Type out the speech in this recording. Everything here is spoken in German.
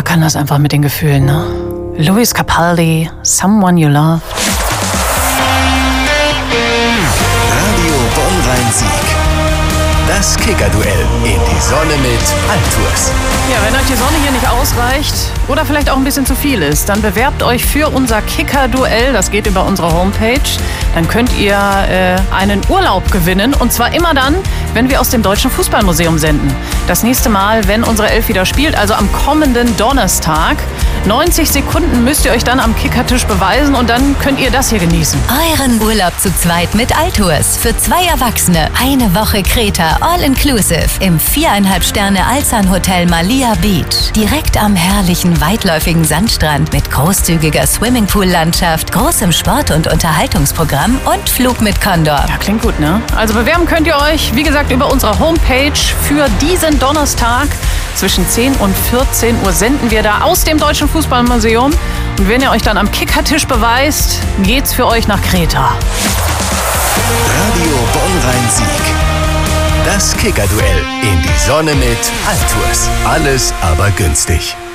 kann das einfach mit den Gefühlen, ne? Lewis Capaldi, Someone You Loved. Radio Bonn-Rhein-Sieg. Das Kicker-Duell in die Sonne mit Altours. Ja, wenn euch die Sonne hier nicht ausreicht oder vielleicht auch ein bisschen zu viel ist, dann bewerbt euch für unser Kicker-Duell. Das geht über unsere Homepage. Dann könnt ihr einen Urlaub gewinnen. Und zwar immer dann, wenn wir aus dem Deutschen Fußballmuseum senden. Das nächste Mal, wenn unsere Elf wieder spielt, also am kommenden Donnerstag. 90 Sekunden müsst ihr euch dann am Kickertisch beweisen und dann könnt ihr das hier genießen. Euren Urlaub zu zweit mit Altours. Für 2 Erwachsene. Eine Woche Kreta, all-inclusive. Im 4,5 Sterne Alsan Hotel Malia Beach. Direkt am herrlichen, weitläufigen Sandstrand mit großzügiger Swimmingpool-Landschaft, großem Sport- und Unterhaltungsprogramm und Flug mit Condor. Ja, klingt gut, ne? Also bewerben könnt ihr euch, wie gesagt, über unsere Homepage für diesen Donnerstag. Zwischen 10 und 14 Uhr senden wir da aus dem Deutschen Fußballmuseum. Und wenn ihr euch dann am Kickertisch beweist, geht's für euch nach Kreta. Radio Bonn-Rhein-Sieg. Das Kicker-Duell in die Sonne mit Altours. Alles aber günstig.